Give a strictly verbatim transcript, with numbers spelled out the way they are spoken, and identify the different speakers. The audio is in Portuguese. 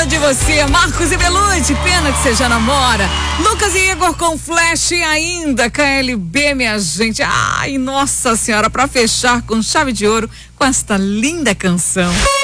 Speaker 1: de você. Marcos e Belucci, pena que você já namora. Lucas e Igor com Flash ainda. K L B, minha gente. Ai, nossa senhora, pra fechar com chave de ouro com esta linda canção.